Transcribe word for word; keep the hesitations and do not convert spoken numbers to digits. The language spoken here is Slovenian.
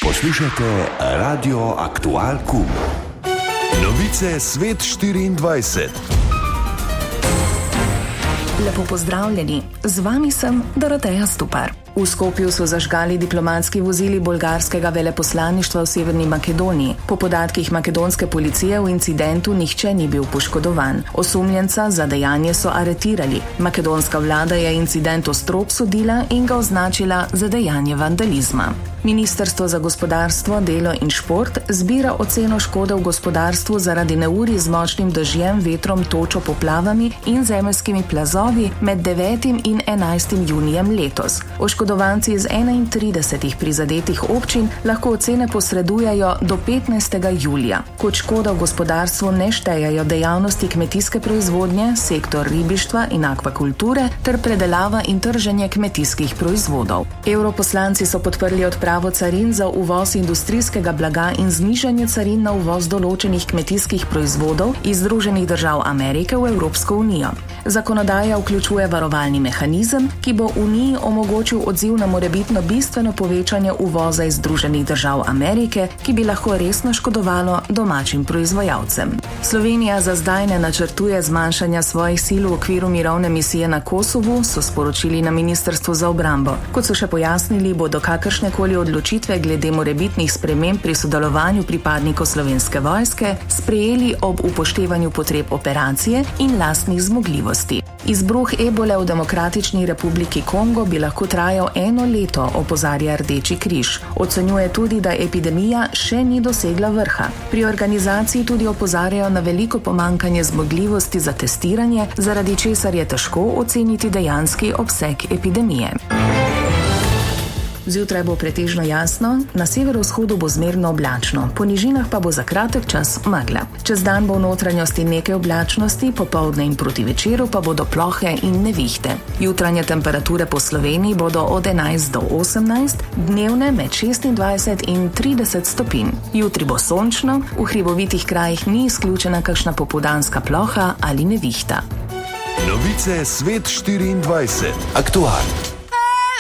Poslušajte Radio Aktual Kum. Novice Svet štiriindvajset. Lepo pozdravljeni, z vami sem Doroteja Stupar. V Skopju so zažgali diplomatski vozili bolgarskega veleposlaništva v Severni Makedoniji. Po podatkih makedonske policije v incidentu nihče ni bil poškodovan. Osumljenca za dejanje so aretirali. Makedonska vlada je incident ostro obsodila in ga označila za dejanje vandalizma. Ministrstvo za gospodarstvo, delo in šport zbira oceno škode v gospodarstvu zaradi neurij z močnim dežjem, vetrom, točo, poplavami in zemeljskimi plazovi med devetim in enajstim junijem letos. Oškodovanci iz enaintridesetih prizadetih občin lahko ocene posredujejo do petnajstega julija. Kot škoda v gospodarstvu ne štejejo dejavnosti kmetijske proizvodnje, sektor ribištva in akvakulture ter predelava in trženje kmetijskih proizvodov. Evroposlanci so podprli odpravo carin za uvoz industrijskega blaga in znižanje carin na uvoz določenih kmetijskih proizvodov iz Združenih držav Amerike v Evropsko unijo. Zakonodaja vključuje varovalni mehanizem, ki bo Uniji omogočil odziv na morebitno bistveno povečanje uvoza iz Združenih držav Amerike, ki bi lahko resno škodovalo domačim proizvajalcem. Slovenija za zdaj ne načrtuje zmanjšanja svojih sil v okviru mirovne misije na Kosovu, so sporočili na Ministrstvu za obrambo. Kot so še pojasnili, bodo kakršnekoli odločitve glede morebitnih sprememb pri sodelovanju pripadnikov Slovenske vojske sprejeli ob upoštevanju potreb operacije in lastnih zmogljivosti. Izbruh ebole v Demokratični republiki Kongo bi lahko trajal eno leto, opozarja Rdeči križ. Ocenjuje tudi, da epidemija še ni dosegla vrha. Pri organizaciji tudi opozarjajo na veliko pomanjkanje zmogljivosti za testiranje, zaradi česar je težko oceniti dejanski obseg epidemije. Zjutraj bo pretežno jasno, na severovzhodu bo zmerno oblačno, po nižinah pa bo za kratek čas megla. Čez dan bo v notranjosti nekaj oblačnosti, popoldne in proti večeru pa bodo plohe in nevihte. Jutranje temperature po Sloveniji bodo od enajst do osemnajst, dnevne med šestindvajset in trideset stopinj. Jutri bo sončno, v hribovitih krajih ni izključena kakšna popoldanska ploha ali nevihta. Novice Svet štiriindvajset. Aktual.